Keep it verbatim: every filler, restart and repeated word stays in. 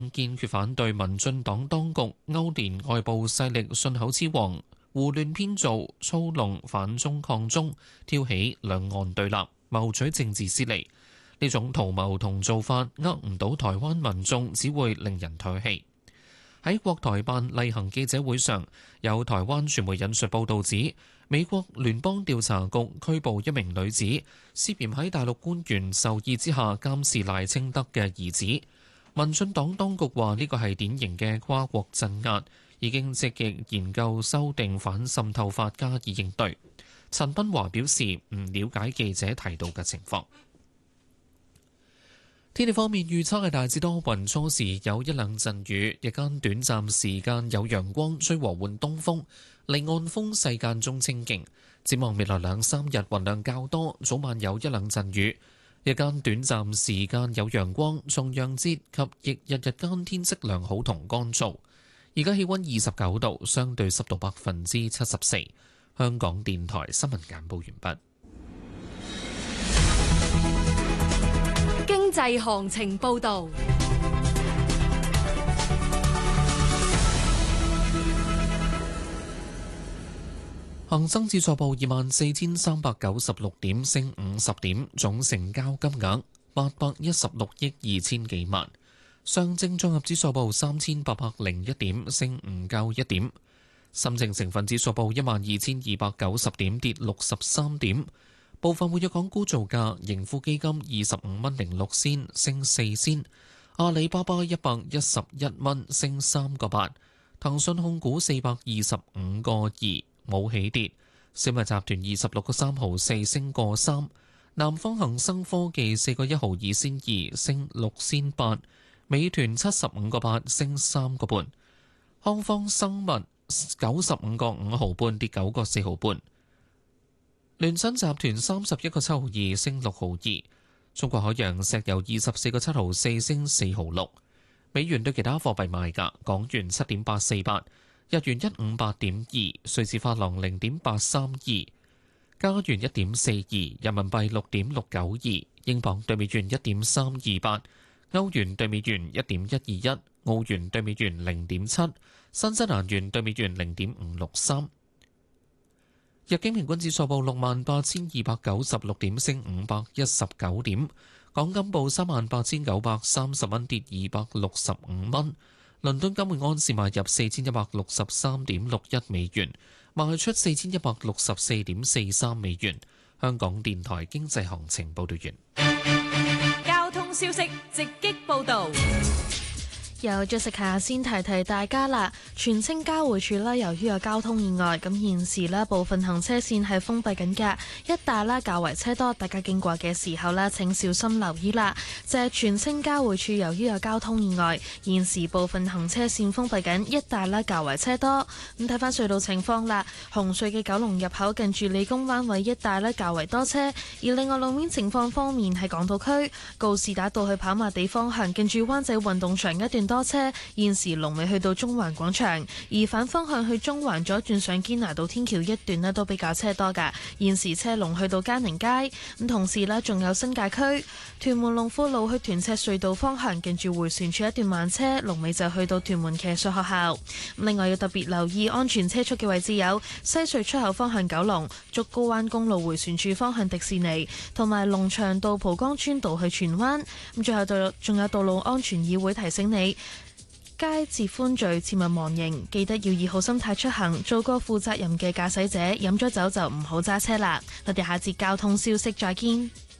堅決反對民進黨當局勾連外部勢力信口雌黃、胡亂編造、操弄反中抗中，挑起兩岸對立，謀取政治私利。呢種圖謀同做法呃唔到台灣民眾，只會令人唾棄。喺國台辦例行記者會上，有台灣傳媒引述報導指，美國聯邦調查局拘捕一名女子，涉嫌喺大陸官員授意之下監視賴清德嘅兒子。民進黨當局話呢個係典型嘅跨國鎮壓，已經積極研究修訂反滲透法加以應對。陳斌華表示唔了解記者提到嘅情況。天氣方面預測係大致多雲，初時有一兩陣雨，日間短暫時間有陽光，吹和緩東風，離岸風勢間中清勁。展望未來兩三日雲量較多，早晚有一兩陣雨，日間短暫時間有陽光。重陽節及翌日日間天色良好同乾燥。而家氣溫二十九度，相對濕度百分之七十四。香港電台新聞簡報完畢。 經濟行情報導， 恒生指數報二萬四千三百九十六點，升五十點，總成交金額八百一十六億二千幾萬。上證綜合指數報三千八百零一點，升唔夠一點。深證成分指數報一萬二千二百九十點，跌六十三點。部分活躍港股造價，盈富基金二十五蚊零六仙，升四仙；阿里巴巴一百一十一蚊，升三個八；騰訊控股四百二十五個二，冇起跌；小米集團二十六個三毫四，升個三；南方恒生科技四個一毫二仙二，升六仙八；美團七十五個八，升三個半；康方生物九十五個五毫半，跌九個四毫半。聯想集團三十一個七毫二，升六毫二。中國海洋石油二十四個七毫四，升四毫六。美元對其他貨幣賣價：港元七點八四八，日元一五八點二，瑞士法郎零點八三二，加元一點四二，人民幣六點六九二，英鎊對美元一點三二八，歐元對美元一點一二一，澳元對美元零點七，新西蘭元對美元零點五六三。日經平均指數報六萬八千二百九十六點，升五百一十九點。港金報三萬八千九百三十蚊，跌二百六十五蚊。倫敦金每安士買入四千一百六十三點六一美元，賣出四千一百六十四點四三美元。香港電台經濟行情報道完。 交通消息直擊報導。 有咗食下先提提大家啦，荃青交匯處啦，由於有交通意外，咁現時咧部分行車線係封閉緊㗎，一帶啦較為車多，大家經過嘅時候咧請小心留意啦。就係荃青交匯處，由於有交通意外，現時部分行車線封閉緊，一帶啦較為車多。咁睇翻隧道情況啦，紅隧嘅九龍入口近住理工灣位一帶咧較為多車，而另外路面情況方面喺港島區告士打道去跑馬地方向，近住灣仔運動場一段多車，現時龍尾去到中環廣場，而反方向去中環左轉上堅拿道天橋一段咧都比較車多噶，現時車龍去到嘉寧街。咁同時咧仲有新界區屯門龍富路去屯赤隧道方向，近住迴旋處一段慢車，龍尾就去到屯門騎術學校。另外要特別留意安全車速嘅位置有西隧出口方向九龍、竹篙灣公路迴旋處方向迪士尼，同埋龍翔道蒲崗村道去荃灣。咁最後就仲有道路安全議會提醒你，街節歡聚，切勿忘形，記得要以好心態出行，做個負責任嘅駕駛者。飲咗酒就唔好揸車啦。我哋下節交通消息再見。